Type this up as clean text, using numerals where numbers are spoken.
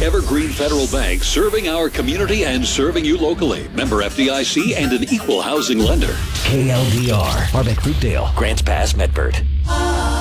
Evergreen Federal Bank, serving our community and serving you locally. Member FDIC and an equal housing lender. KLDR, Marbeck, Fruitdale, Grants Pass, Medford.